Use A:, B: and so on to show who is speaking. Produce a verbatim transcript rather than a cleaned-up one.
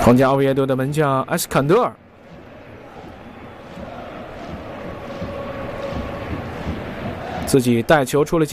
A: 皇家奥维耶多的门将埃斯坎德尔，自己带球出了界。